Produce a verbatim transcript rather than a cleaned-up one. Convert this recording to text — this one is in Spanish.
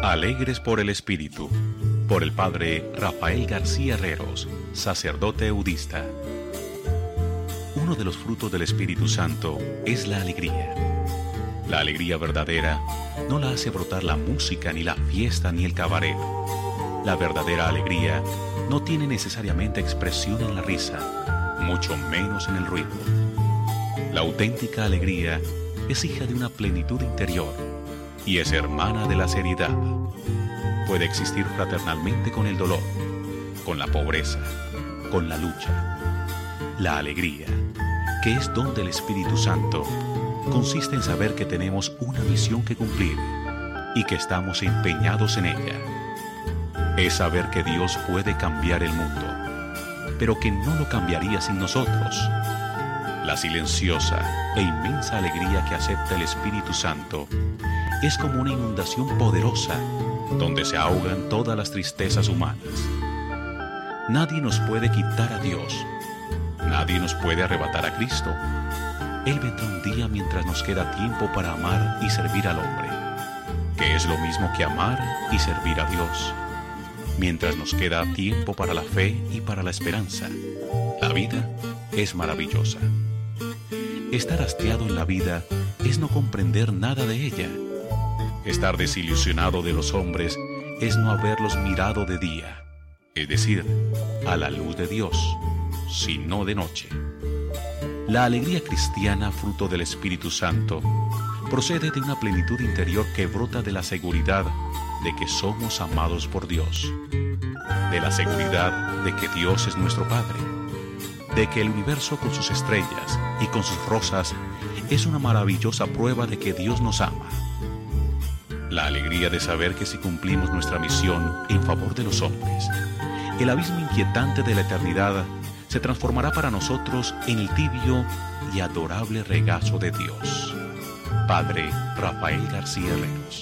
Alegres por el Espíritu, por el Padre Rafael García Herreros, sacerdote eudista. Uno de los frutos del Espíritu Santo es la alegría. La alegría verdadera no la hace brotar la música, ni la fiesta, ni el cabaret. La verdadera alegría no tiene necesariamente expresión en la risa, mucho menos en el ruido. La auténtica alegría es hija de una plenitud interior y es hermana de la seriedad. Puede existir fraternalmente con el dolor, con la pobreza, con la lucha. La alegría, que es don del Espíritu Santo, consiste en saber que tenemos una misión que cumplir y que estamos empeñados en ella. Es saber que Dios puede cambiar el mundo, pero que no lo cambiaría sin nosotros. La silenciosa e inmensa alegría que acepta el Espíritu Santo es como una inundación poderosa donde se ahogan todas las tristezas humanas. Nadie nos puede quitar a Dios. Nadie nos puede arrebatar a Cristo. Él vendrá un día mientras nos queda tiempo para amar y servir al hombre, que es lo mismo que amar y servir a Dios. Mientras nos queda tiempo para la fe y para la esperanza, la vida es maravillosa. Estar hastiado en la vida es no comprender nada de ella. Estar desilusionado de los hombres es no haberlos mirado de día, es decir, a la luz de Dios, sino de noche. La alegría cristiana, fruto del Espíritu Santo, procede de una plenitud interior que brota de la seguridad de que somos amados por Dios, de la seguridad de que Dios es nuestro Padre, de que el universo con sus estrellas y con sus rosas es una maravillosa prueba de que Dios nos ama. La alegría de saber que si cumplimos nuestra misión en favor de los hombres, el abismo inquietante de la eternidad se transformará para nosotros en el tibio y adorable regazo de Dios. Padre Rafael García Herreros.